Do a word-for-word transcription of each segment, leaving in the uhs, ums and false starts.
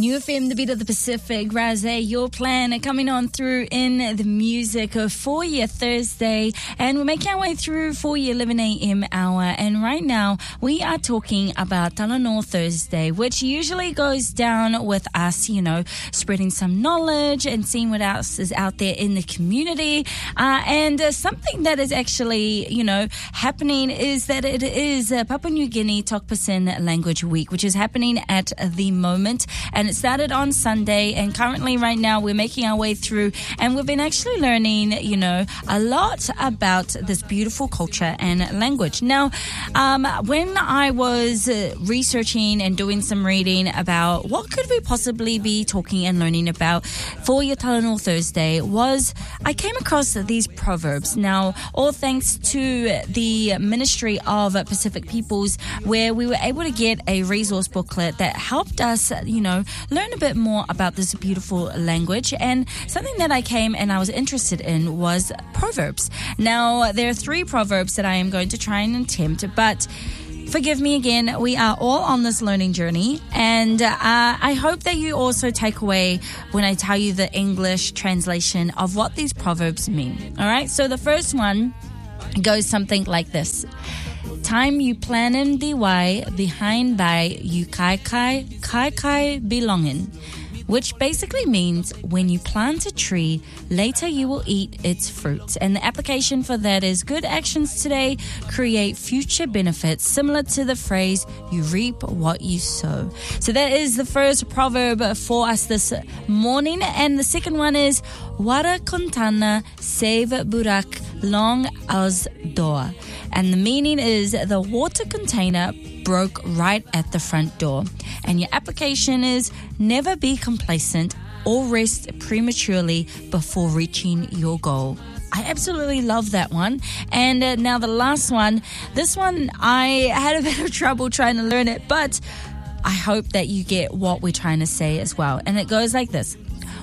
New F M, the beat of the Pacific. Razé, your plan coming on through in the music of For You Thursday. And we're making our way through For You eleven a.m. hour. And right now, we are talking about Talanoa Thursday, which usually goes down with us, you know, spreading some knowledge and seeing what else is out there in the community. Uh, and uh, something that is actually, you know, happening is that it is uh, Papua New Guinea Tokpasin Language Week, which is happening at the moment. And it started on Sunday, and currently right now we're making our way through, and we've been actually learning, you know, a lot about this beautiful culture and language. Now, um, when I was uh, researching and doing some reading about what could we possibly be talking and learning about for your Talanoa Thursday, was I came across these proverbs. Now, all thanks to the Ministry of Pacific Peoples, where we were able to get a resource booklet that helped us, you know, learn a bit more about this beautiful language. And something that I came and I was interested in was proverbs. Now, there are three proverbs that I am going to try and attempt, but forgive me again, we are all on this learning journey, and uh, I hope that you also take away when I tell you the English translation of what these proverbs mean. All right, so the first one goes something like this. Time you planin the way behind by you kai kai kai kai belongin, which basically means when you plant a tree, later you will eat its fruit. And the application for that is good actions today create future benefits, similar to the phrase, you reap what you sow. So that is the first proverb for us this morning. And the second one is, Wara kontana save burak long as door. And the meaning is the water container broke right at the front door. And your application is never be complacent or rest prematurely before reaching your goal. I absolutely love that one. And uh, now the last one, this one I had a bit of trouble trying to learn it, but I hope that you get what we're trying to say as well. And it goes like this.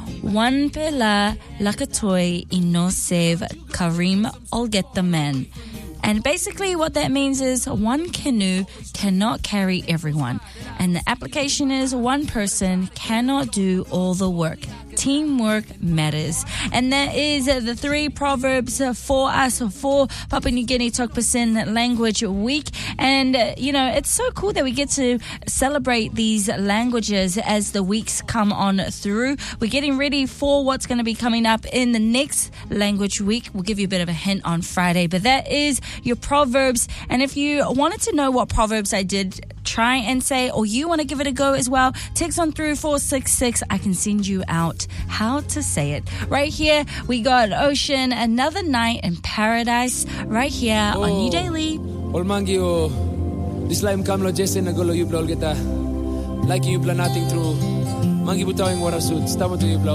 One pela lakatoi ino save karim olgeta man. And basically what that means is one canoe cannot carry everyone. And the application is one person cannot do all the work. Teamwork matters. And that is the three proverbs for us for Papua New Guinea Tokpasin Language Week. And, uh, you know, it's so cool that we get to celebrate these languages as the weeks come on through. We're getting ready for what's going to be coming up in the next language week. We'll give you a bit of a hint on Friday, but that is your proverbs. And if you wanted to know what proverbs I did try and say, or you want to give it a go as well, text on through four six six. I can send you out how to say it. Right here, we got Ocean, Another Night in Paradise, right here oh. on New Daily. Olmangi o dislaim kamlo Jason nagulo yublol kita. Like you plan nating through. Mangi butawing warasud. Stamo to yublo.